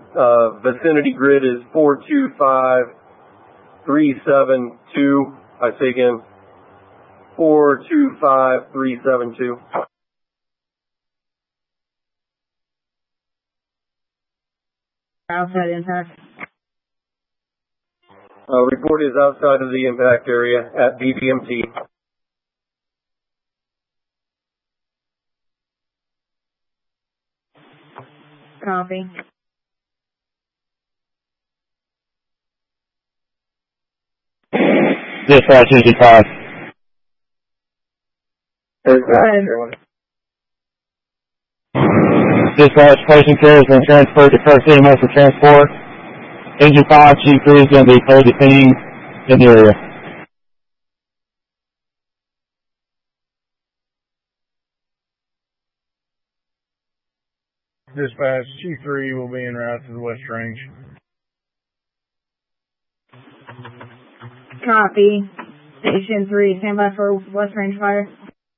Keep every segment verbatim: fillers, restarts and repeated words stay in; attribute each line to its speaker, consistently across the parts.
Speaker 1: Uh, vicinity grid is four two five three seven two. I say again, four two five three seven two.
Speaker 2: Outside impact.
Speaker 1: Uh, report is outside of the impact area at B B M T.
Speaker 2: Copy.
Speaker 3: Dispatch engine five.
Speaker 2: Go ahead.
Speaker 3: Dispatch, patient care has been transferred to first E M S for transport. Engine five, G three is going to be cleared to ping in the area.
Speaker 4: Dispatch, G three will be en route to the West Range.
Speaker 2: Copy. Station three, stand by for West Range fire.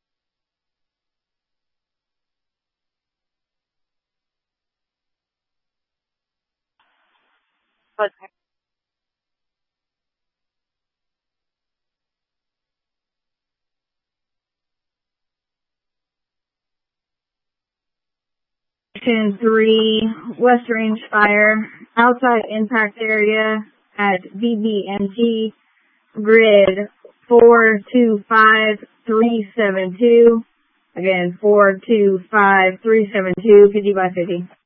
Speaker 2: Station three, West Range fire, outside impact area at B B M T, grid four two five three seven two. Again, four two five three seven two, fifty by fifty.